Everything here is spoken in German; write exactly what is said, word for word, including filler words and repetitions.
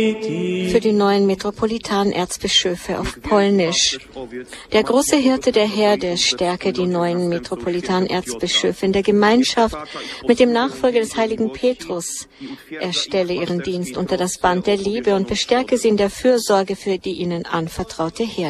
Für die neuen Metropolitanerzbischöfe auf Polnisch. Der große Hirte der Herde stärke die neuen Metropolitanerzbischöfe in der Gemeinschaft mit dem Nachfolger des heiligen Petrus. Er stelle ihren Dienst unter das Band der Liebe und bestärke sie in der Fürsorge für die ihnen anvertraute Herde.